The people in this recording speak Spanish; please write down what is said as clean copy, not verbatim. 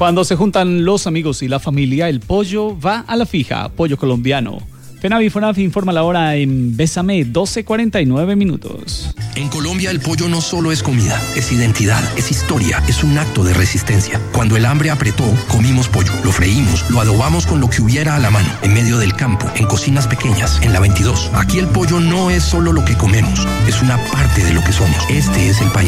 Cuando se juntan los amigos y la familia, el pollo va a la fija. Pollo colombiano. FENAVI FONAF informa la hora en Bésame, 12:49 minutos. En Colombia el pollo no solo es comida, es identidad, es historia, es un acto de resistencia. Cuando el hambre apretó, comimos pollo, lo freímos, lo adobamos con lo que hubiera a la mano, en medio del campo, en cocinas pequeñas, en la 22. Aquí el pollo no es solo lo que comemos, es una parte de lo que somos. Este es el país